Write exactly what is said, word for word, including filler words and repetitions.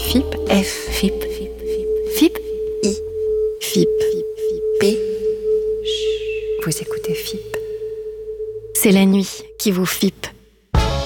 F I P, F, F I P, F I P, I, F I P, P, vous écoutez F I P. C'est la nuit qui vous F I P.